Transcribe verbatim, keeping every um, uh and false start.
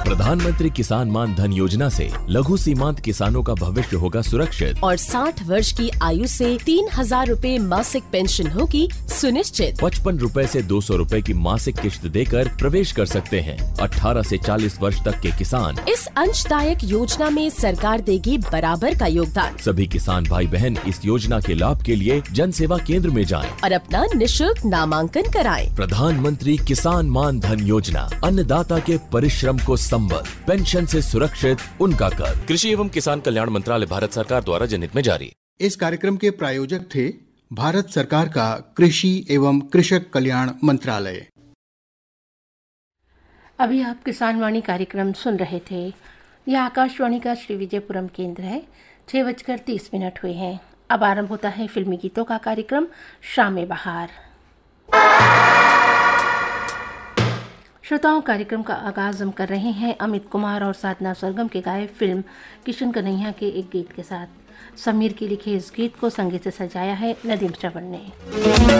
प्रधानमंत्री किसान मान धन योजना से लघु सीमांत किसानों का भविष्य होगा सुरक्षित और साठ वर्ष की आयु से तीन हजार रूपए मासिक पेंशन होगी सुनिश्चित। पचपन रूपए से दो सौ रूपए की मासिक किश्त देकर प्रवेश कर सकते हैं। अठारह से चालीस वर्ष तक के किसान इस अंशदायक योजना में सरकार देगी बराबर का योगदान। सभी किसान भाई बहन इस योजना के लाभ के लिए जन सेवा केंद्र में जाएं और अपना निशुल्क नामांकन कराएं। प्रधानमंत्री किसान मान धन योजना, अन्नदाता के परिश्रम को संबल, पेंशन से सुरक्षित उनका कर। कृषि एवं किसान कल्याण मंत्रालय, भारत सरकार द्वारा जनहित में जारी। इस कार्यक्रम के प्रायोजक थे भारत सरकार का कृषि एवं कृषक कल्याण मंत्रालय। अभी आप किसान वाणी कार्यक्रम सुन रहे थे। यह आकाशवाणी का श्री विजयपुरम केंद्र है। छह बजकर तीस मिनट हुए हैं। अब आरंभ होता है फिल्मी गीतों का कार्यक्रम शाम बहार। श्रोताओं, कार्यक्रम का आगाज हम कर रहे हैं अमित कुमार और साधना सरगम के गाए फिल्म किशन कन्हैया के एक गीत के साथ। समीर के लिखे इस गीत को संगीत से सजाया है नदीम श्रवण ने।